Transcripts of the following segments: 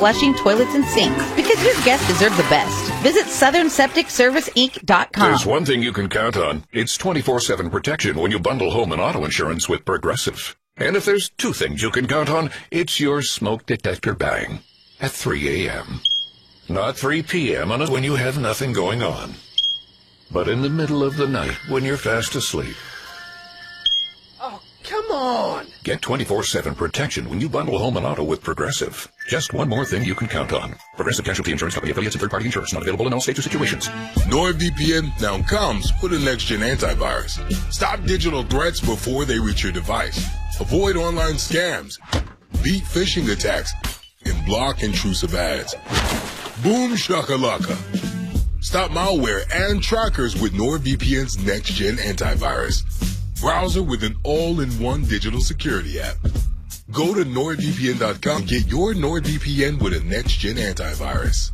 flushing toilets and sinks, because your guests deserve the best. Visit SouthernSepticServiceInc.com. There's one thing you can count on. It's 24/7 protection when you bundle home and auto insurance with Progressive. And if there's two things you can count on, it's your smoke detector bang at 3 a.m. Not 3 p.m. on it when you have nothing going on, but in the middle of the night when you're fast asleep. Oh, come on! Get 24/7 protection when you bundle home and auto with Progressive. Just one more thing you can count on. Progressive Casualty Insurance Company, affiliates, and third-party insurance not available in all states or situations. NordVPN now comes with a next-gen antivirus. Stop digital threats before they reach your device. Avoid online scams, beat phishing attacks, and block intrusive ads. Boom shakalaka. Stop malware and trackers with NordVPN's next-gen antivirus. Browser with an all-in-one digital security app. Go to NordVPN.com and get your NordVPN with a next-gen antivirus.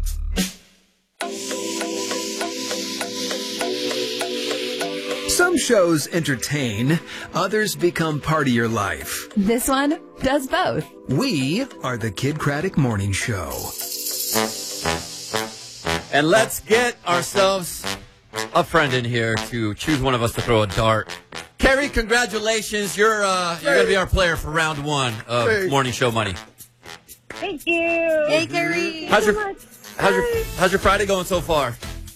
Some shows entertain, others become part of your life. This one does both. We are the Kid Craddock Morning Show. And let's get ourselves a friend in here to choose one of us to throw a dart. Carrie, congratulations. You're going to be our player for round one of Morning Show Money. Thank you. Hey, Carrie. How's your Friday going so far?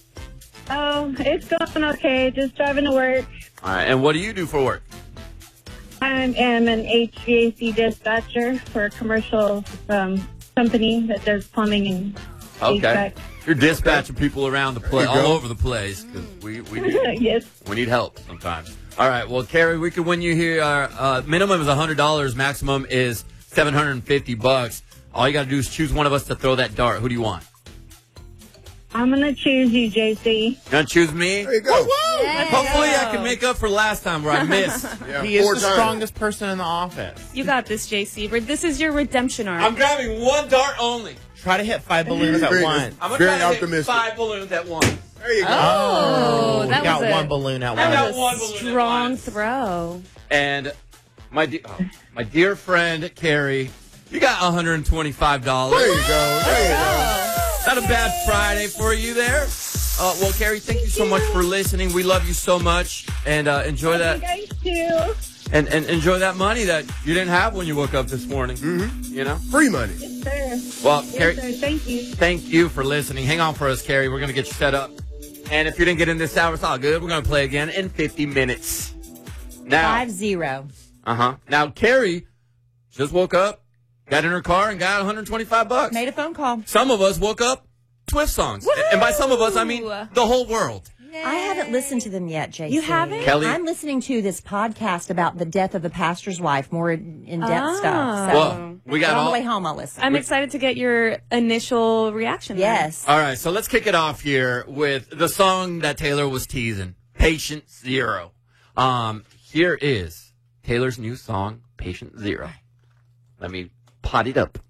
Oh, it's going okay. Just driving to work. All right. And what do you do for work? I am an HVAC dispatcher for a commercial company that does plumbing and HVAC. You're dispatching people around the place, all over the place, because we yes. We need help sometimes. All right. Well, Carrie, we could win you here. Minimum is $100. Maximum is $750. All you got to do is choose one of us to throw that dart. Who do you want? I'm going to choose you, JC. You going to choose me? There you go. Yeah. Hopefully I can make up for last time where I missed. He is the strongest person in the office. You got this, JC. This is your redemption arc. I'm grabbing one dart only. Try to hit 5 balloons at once. I'm going to try to hit 5 balloons at once. There you go. Oh, that got was one balloon at that once. was a strong throw. And my dear friend, Carrie, you got $125. There you go. There you go. Not a bad Friday for you there. Well, Carrie, thank you so much for listening. We love you so much, and enjoy that. You guys too. And enjoy that money that you didn't have when you woke up this morning. Mm-hmm. You know, free money. Yes, sir. Well, Yes, Carrie, sir. Thank you. thank you for listening. Hang on for us, Carrie. We're gonna get you set up. And if you didn't get in this hour, it's all good. We're gonna play again in 50 minutes. Now, 5-0. Now, Carrie just woke up, got in her car, and got $125. Made a phone call. Some of us woke up Swift songs. Woo-hoo! And by some of us, I mean the whole world. I haven't listened to them yet, JC. You haven't? Kelly? I'm listening to this podcast about the death of the pastor's wife, more in-depth stuff. So Well, we got on all the way home, I'll listen. I'm excited to get your initial reaction. Yes. All right, so let's kick it off here with the song that Taylor was teasing, Patient Zero. Here is Taylor's new song, Patient Zero. Let me pot it up.